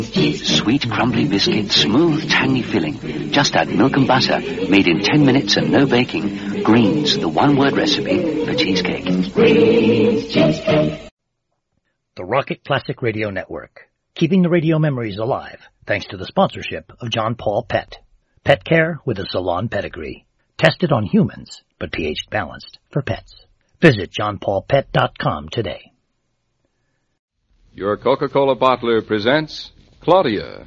Sweet, crumbly biscuit, smooth, tangy filling. Just add milk and butter, made in 10 minutes and no baking. Greens, the one-word recipe for cheesecake. Greens cheesecake. The Rocket Classic Radio Network, keeping the radio memories alive thanks to the sponsorship of John Paul Pet. Pet care with a salon pedigree. Tested on humans, but pH balanced for pets. Visit johnpaulpet.com today. Your Coca-Cola bottler presents Claudia.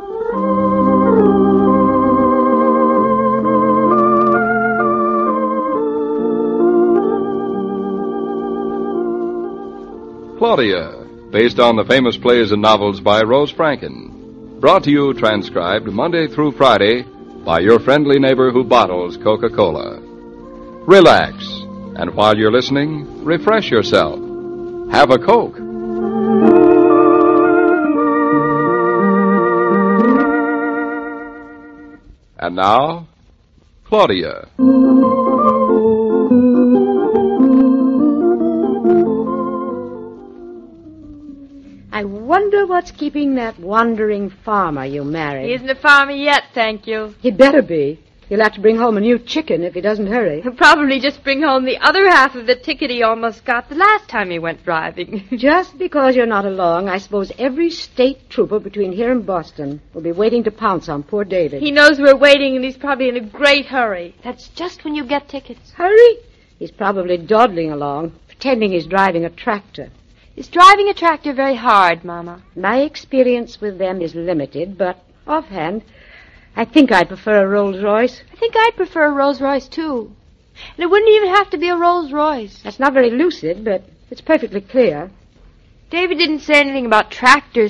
Claudia, based on the famous plays and novels by Rose Franken. Brought to you, transcribed Monday through Friday by your friendly neighbor who bottles Coca-Cola. Relax, and while you're listening, refresh yourself. Have a Coke. And now, Claudia. I wonder what's keeping that wandering farmer you married. He isn't a farmer yet, thank you. He'd better be. He'll have to bring home a new chicken if he doesn't hurry. He'll probably just bring home the other half of the ticket he almost got the last time he went driving. Just because you're not along, I suppose every state trooper between here and Boston will be waiting to pounce on poor David. He knows we're waiting, and he's probably in a great hurry. That's just when you get tickets. Hurry? He's probably dawdling along, pretending he's driving a tractor. Is driving a tractor very hard, Mama? My experience with them is limited, but offhand, I think I'd prefer a Rolls Royce. I think I'd prefer a Rolls Royce, too. And it wouldn't even have to be a Rolls Royce. That's not very lucid, but it's perfectly clear. David didn't say anything about tractors